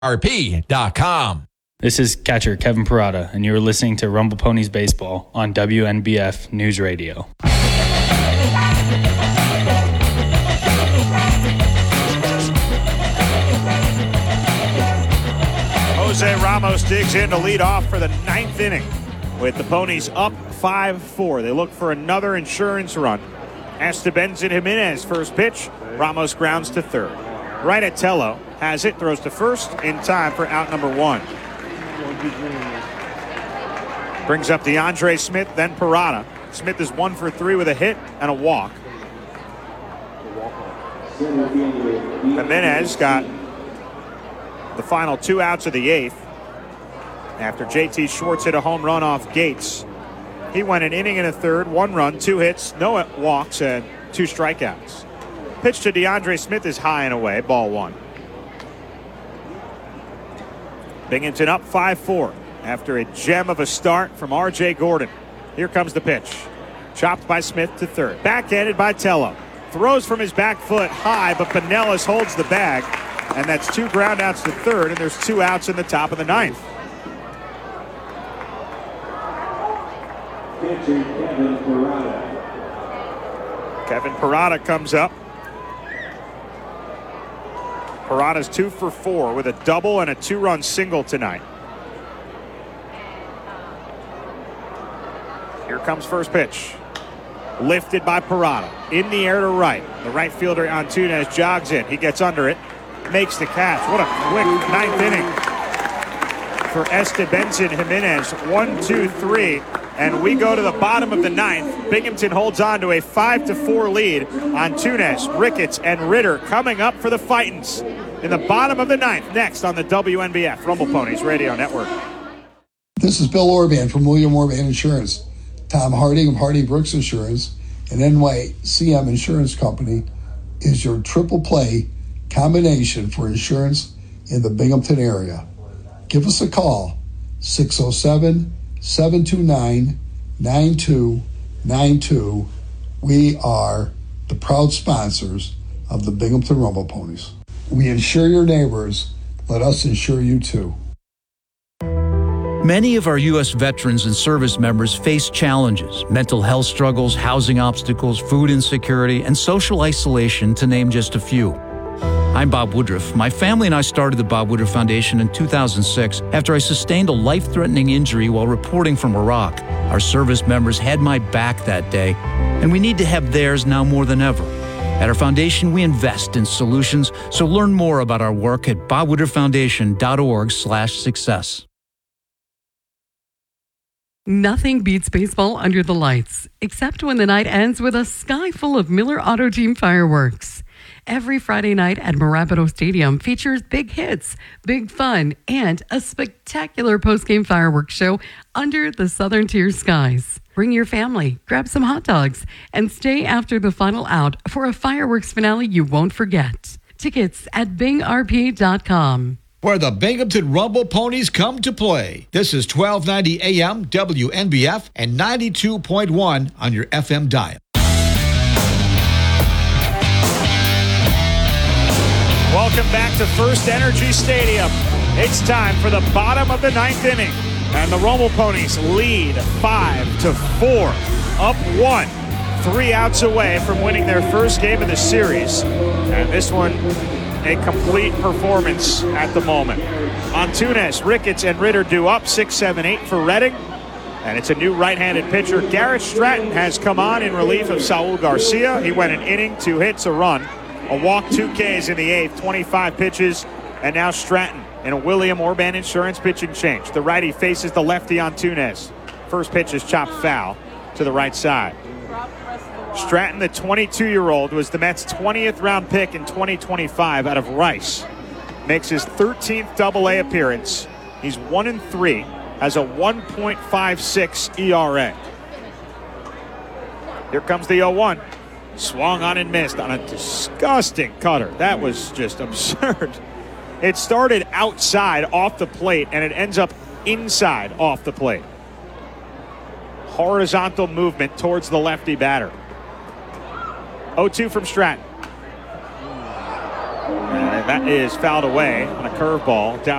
RP.com. This is catcher Kevin Parada, and you're listening to Rumble Ponies Baseball on WNBF News Radio. Jose Ramos digs in to lead off for the ninth inning with the Ponies up 5-4. They look for another insurance run. Estebenson Jimenez, first pitch. Ramos grounds to third. Righatello has it, throws to first in time for out number one. Brings up DeAndre Smith, then Parada. Smith is 1 for 3 with a hit and a walk. Jimenez got the final 2 outs of the 8th after JT Schwartz hit a home run off Gates. He went an inning and a third, 1 run, 2 hits, no walks, and 2 strikeouts. Pitch to DeAndre Smith is high and away, ball 1. Binghamton up 5-4 after a gem of a start from R.J. Gordon. Here comes the pitch. Chopped by Smith to third. Backhanded by Tello. Throws from his back foot high, but Pinellas holds the bag. And that's 2 groundouts to third, and there's 2 outs in the top of the 9th. Kevin Parada comes up. Parada's 2 for 4 with a double and a 2-run single tonight. Here comes first pitch. Lifted by Parada. In the air to right. The right fielder Antunes jogs in. He gets under it. Makes the catch. What a quick 9th inning for Estebenson Jimenez. 1, 2, 3. And we go to the bottom of the 9th. Binghamton holds on to a 5-4 lead on Tunes, Ricketts, and Ritter coming up for the Fightins in the bottom of the 9th. Next on the WNBF Rumble Ponies Radio Network. This is Bill Orban from William Orban Insurance. Tom Harding of Harding Brooks Insurance and NYCM Insurance Company is your triple play combination for insurance in the Binghamton area. Give us a call, 607-729-9292. We are the proud sponsors of the Binghamton Rumble Ponies. We insure your neighbors. Let us insure you too. Many of our U.S. veterans and service members face challenges, mental health struggles, housing obstacles, food insecurity, and social isolation, to name just a few. I'm Bob Woodruff. My family and I started the Bob Woodruff Foundation in 2006 after I sustained a life-threatening injury while reporting from Iraq. Our service members had my back that day, and we need to have theirs now more than ever. At our foundation, we invest in solutions, so learn more about our work at bobwoodrufffoundation.org/success. Nothing beats baseball under the lights, except when the night ends with a sky full of Miller Auto Team fireworks. Every Friday night at Marabato Stadium features big hits, big fun, and a spectacular post-game fireworks show under the Southern Tier skies. Bring your family, grab some hot dogs, and stay after the final out for a fireworks finale you won't forget. Tickets at bingrp.com. Where the Binghamton Rumble Ponies come to play. This is 1290 AM WNBF and 92.1 on your FM dial. Welcome back to First Energy Stadium. It's time for the bottom of the 9th inning. And the Rumble Ponies lead 5-4. Up 1. 3 outs away from winning their first game of the series. And this one, a complete performance at the moment. Antunes, Ricketts, and Ritter do up 6-7-8 for Reading. And it's a new right-handed pitcher. Garrett Stratton has come on in relief of Saul Garcia. He went an inning, 2 hits, a run, a walk, 2 Ks in the 8th, 25 pitches. And now Stratton in a William Orban Insurance pitching change. The righty faces the lefty Antunes. First pitch is chopped foul to the right side. Stratton, the 22-year-old, was the Mets' 20th round pick in 2025 out of Rice. Makes his 13th Double-A appearance. He's 1-3, has a 1.56 ERA. Here comes the 0-1. Swung on and missed on a disgusting cutter. That was just absurd. It started outside off the plate, and it ends up inside off the plate. Horizontal movement towards the lefty batter. 0-2 from Stratton. And that is fouled away on a curveball down